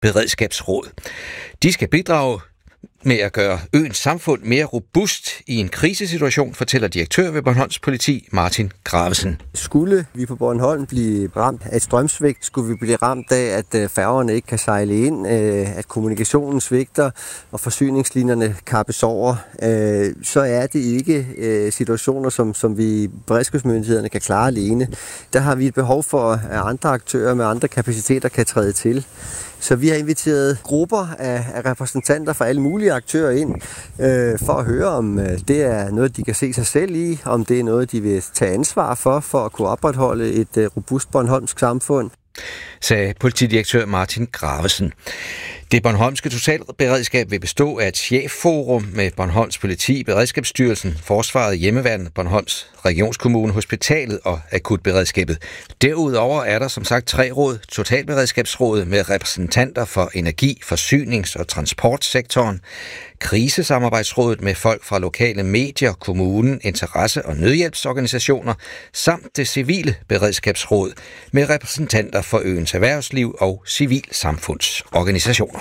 Beredskabsråd. De skal bidrage med at gøre øens samfund mere robust i en krisesituation, fortæller direktør ved Bornholms Politi, Martin Gravesen. Skulle vi på Bornholm blive ramt af et strømsvigt, skulle vi blive ramt af, at færgerne ikke kan sejle ind, at kommunikationen svigter og forsyningslinjerne kappes over, så er det ikke situationer, som vi beredskabsmyndighederne kan klare alene. Der har vi et behov for, at andre aktører med andre kapaciteter kan træde til. Så vi har inviteret grupper af repræsentanter fra alle mulige aktører ind, for at høre, om det er noget, de kan se sig selv i, om det er noget, de vil tage ansvar for at kunne opretholde et robust bornholmsk samfund. Sagde politidirektør Martin Gravesen. Det bornholmske totalberedskab vil bestå af et chefforum med Bornholms Politi, Beredskabsstyrelsen, Forsvaret, Hjemmeværnet, Bornholms Regionskommune, Hospitalet og Akutberedskabet. Derudover er der som sagt 3 råd: Totalberedskabsrådet med repræsentanter for energi-, forsynings- og transportsektoren, Krisesamarbejdsrådet med folk fra lokale medier, kommunen, interesse- og nødhjælpsorganisationer, samt det civile beredskabsråd med repræsentanter for øens erhvervsliv og civilsamfundsorganisationer.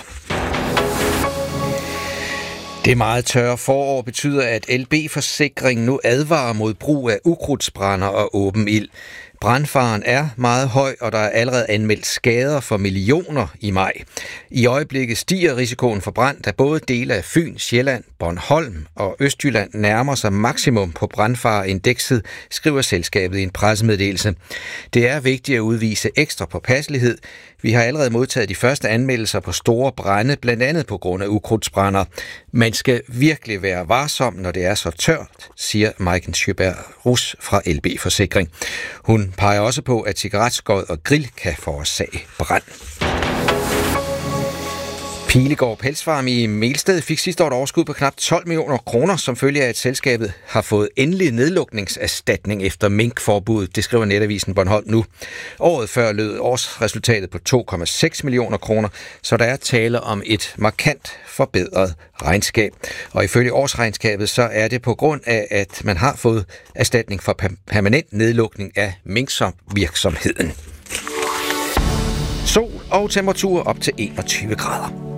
Det meget tørre forår betyder, at LB Forsikring nu advarer mod brug af ukrudtsbrænder og åben ild. Brandfaren er meget høj, og der er allerede anmeldt skader for millioner i maj. I øjeblikket stiger risikoen for brand, da både dele af Fyn, Sjælland, Bornholm og Østjylland nærmer sig maksimum på brandfareindekset, skriver selskabet i en pressemeddelelse. Det er vigtigt at udvise ekstra påpasselighed. Vi har allerede modtaget de første anmeldelser på store brande, blandt andet på grund af ukrudtsbrænder. Man skal virkelig være varsom, når det er så tørt, siger Maiken Sjøberg-Rus fra LB Forsikring. Hun peger også på, at cigaretskod og grill kan forårsage brand. Pilegaard Pelsfarm i Melsted fik sidste år et overskud på knap 12 millioner kroner, som følge af, at selskabet har fået endelig nedlukningserstatning efter minkforbuddet. Det skriver netavisen Bornholm nu. Året før lød årsresultatet på 2,6 millioner kroner, så der er tale om et markant forbedret regnskab. Og ifølge årsregnskabet, så er det på grund af, at man har fået erstatning for permanent nedlukning af minkvirksomheden. Sol og temperatur op til 21 grader.